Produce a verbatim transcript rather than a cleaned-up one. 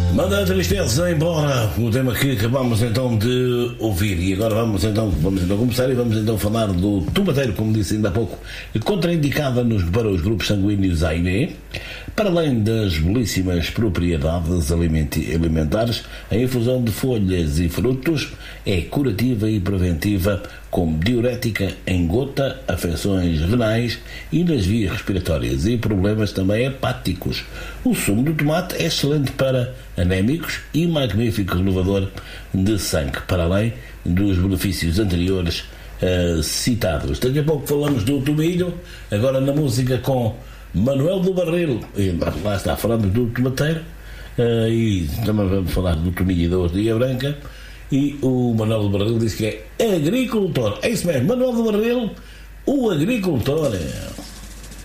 Manda a tristeza embora, o tema que acabamos então de ouvir. E agora vamos então, vamos então começar e vamos então falar do tomateiro, como disse ainda há pouco, contraindicada nos, para os grupos sanguíneos A e B. Para além das belíssimas propriedades alimentares, a infusão de folhas e frutos é curativa e preventiva, como diurética em gota, afecções renais e nas vias respiratórias e problemas também hepáticos. O sumo do tomate é excelente para anémicos e magnífico renovador de sangue, para além dos benefícios anteriores uh, citados. Daqui a pouco falamos do tomilho, agora na música com Manuel do Barril, e lá está, falamos do tomateiro, uh, e também vamos falar do tomilho e da ortiga branca. E o Manuel do Barril diz que é agricultor. É isso mesmo, Manuel do Barril, o agricultor.